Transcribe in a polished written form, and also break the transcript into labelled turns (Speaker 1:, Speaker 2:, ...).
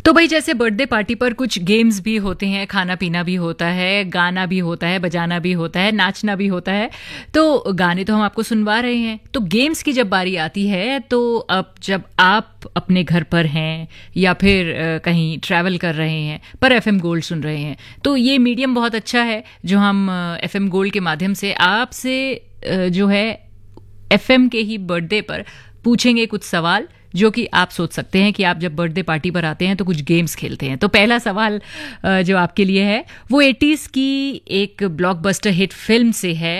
Speaker 1: तो भाई जैसे बर्थडे पार्टी पर कुछ गेम्स भी होते हैं, खाना पीना भी होता है, गाना भी होता है, बजाना भी होता है, नाचना भी होता है। तो गाने तो हम आपको सुनवा रहे हैं, तो गेम्स की जब बारी आती है तो अब जब आप अपने घर पर हैं या फिर कहीं ट्रैवल कर रहे हैं पर एफएम गोल्ड सुन रहे हैं, तो ये मीडियम बहुत अच्छा है जो हम एफएम गोल्ड के माध्यम से आपसे जो है एफएम के ही बर्थडे पर पूछेंगे कुछ सवाल जो कि आप सोच सकते हैं कि आप जब बर्थडे पार्टी पर आते हैं तो कुछ गेम्स खेलते हैं। तो पहला सवाल जो आपके लिए है वो 80s की एक ब्लॉकबस्टर हिट फिल्म से है